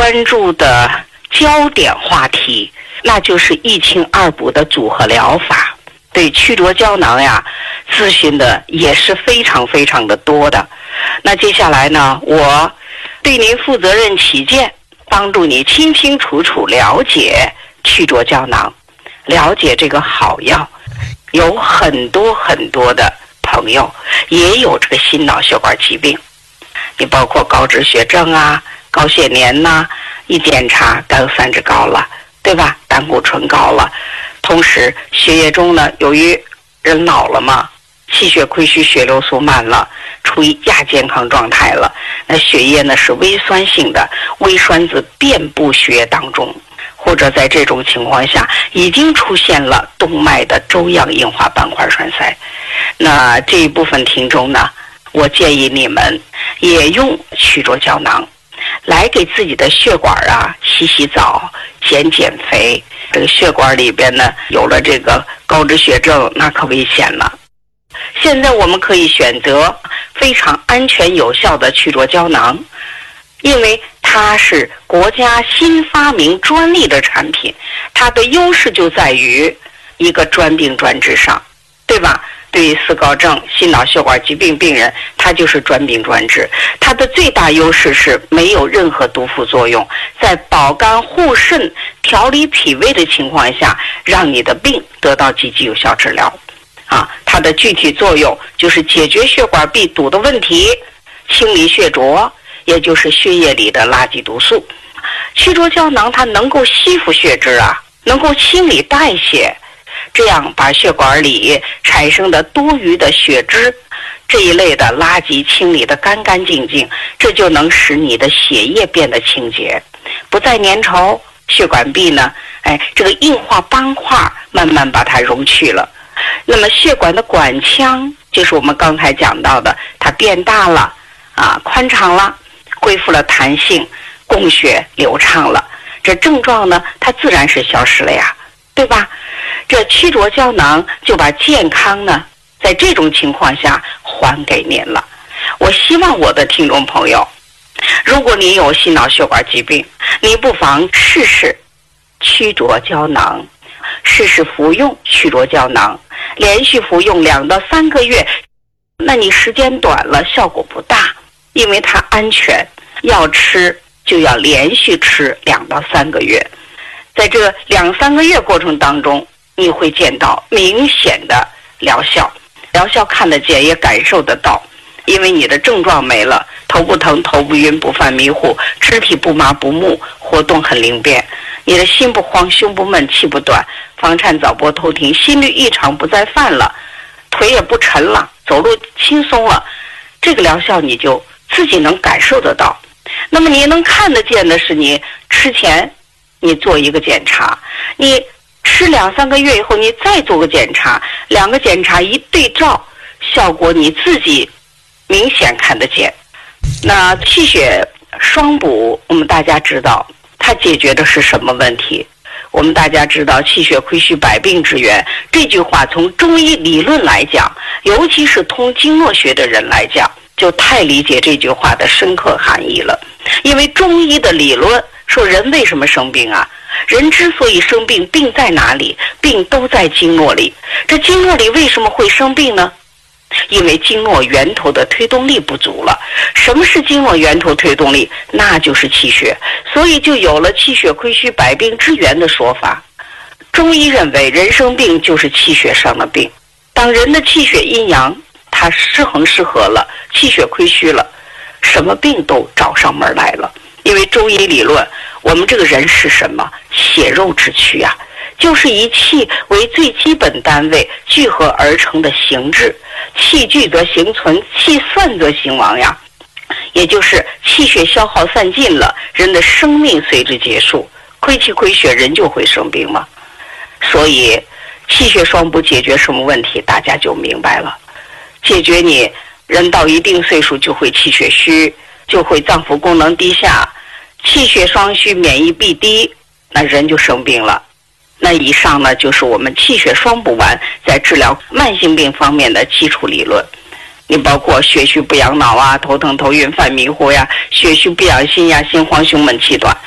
关注的焦点话题，那就是一清二补的组合疗法。对曲浊胶囊呀，咨询的也是非常非常的多的。那接下来呢，我对您负责任起见，帮助你清清楚楚了解曲浊胶囊，了解这个好药。有很多很多的朋友也有这个心脑血管疾病，你包括高脂血症啊、高血粘呐，一检查胆三酯高了，对吧？胆固醇高了，同时血液中呢，由于人老了嘛，气血亏虚，血流速慢了，处于亚健康状态了，那血液呢是微酸性的，微栓子遍布血液当中，或者在这种情况下已经出现了动脉的粥样硬化斑块栓塞。那这一部分听众呢，我建议你们也用曲浊胶囊来给自己的血管啊洗洗澡、减减肥。这个血管里边呢有了这个高脂血症，那可危险了。现在我们可以选择非常安全有效的曲浊胶囊，因为它是国家新发明专利的产品，它的优势就在于一个专病专治上，对吧？对于四高症、心脑血管疾病病人，它就是专病专治。它的最大优势是没有任何毒副作用，在保肝护肾、调理脾胃的情况下，让你的病得到积极有效治疗。它的具体作用就是解决血管壁堵的问题，清理血浊，也就是血液里的垃圾毒素。曲浊胶囊它能够吸附血脂啊，能够清理代谢，这样把血管里产生的多余的血脂这一类的垃圾清理得干干净净，这就能使你的血液变得清洁，不再粘稠，血管壁呢，这个硬化斑块慢慢把它溶去了。那么血管的管腔就是我们刚才讲到的，它变大了宽敞了，恢复了弹性，供血流畅了，这症状呢它自然是消失了呀，对吧？这曲浊胶囊就把健康呢在这种情况下还给您了。我希望我的听众朋友，如果你有心脑血管疾病，你不妨试试曲浊胶囊，试试服用曲浊胶囊，连续服用2到3个月。那你时间短了效果不大，因为它安全，要吃就要连续吃2到3个月。在这2、3个月过程当中，你会见到明显的疗效，疗效看得见也感受得到，因为你的症状没了，头不疼、头不晕、不犯迷糊，肢体不麻不木，活动很灵便，你的心不慌、胸不闷、气不短，房颤早搏偷停，心律异常不再犯了，腿也不沉了，走路轻松了，这个疗效你就自己能感受得到。那么你能看得见的是，你吃前你做一个检查，你吃2、3个月以后你再做个检查，2个检查一对照，效果你自己明显看得见。那气血双补我们大家知道它解决的是什么问题？我们大家知道气血亏虚百病之源，这句话从中医理论来讲，尤其是通经络学的人来讲，就太理解这句话的深刻含义了。因为中医的理论说人为什么生病啊？人之所以生病，病在哪里？病都在经络里。这经络里为什么会生病呢？因为经络源头的推动力不足了。什么是经络源头推动力？那就是气血，所以就有了气血亏虚百病之源的说法。中医认为人生病就是气血上的病，当人的气血阴阳它失衡失和了，气血亏虚了，什么病都找上门来了。因为中医理论，我们这个人是什么？血肉之躯啊，就是以气为最基本单位聚合而成的形质，气聚则形存，气散则形亡呀。也就是气血消耗散尽了，人的生命随之结束，亏气亏血，人就会生病嘛。所以气血双补解决什么问题，大家就明白了。解决你人到一定岁数就会气血虚，就会脏腑功能低下，气血双虚，免疫力低，那人就生病了。那以上呢，就是我们气血双补丸在治疗慢性病方面的基础理论。你包括血虚不养脑啊，头疼头晕犯迷糊呀，血虚不养心呀，心慌胸闷气短。